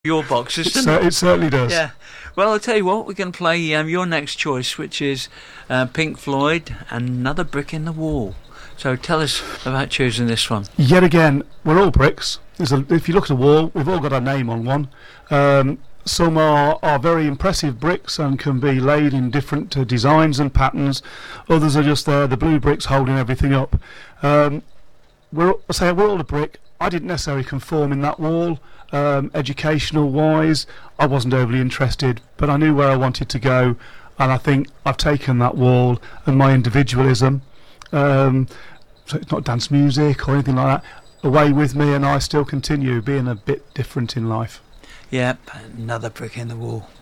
your boxes, It doesn't it? it certainly does. Yeah. Well, I'll tell you what, we're going to play your next choice, which is Pink Floyd, Another Brick in the Wall. So tell us about choosing this one. Yet again, we're all bricks. If you look at a wall, we've all got our name on one. Some are very impressive bricks and can be laid in different designs and patterns. Others are just there, the blue bricks holding everything up. We're all a brick. I didn't necessarily conform in that wall. Educational wise, I wasn't overly interested, but I knew where I wanted to go, and I think I've taken that wall and my individualism, so it's not dance music or anything like that, away with me, and I still continue being a bit different in life. Yep, Another Brick in the Wall.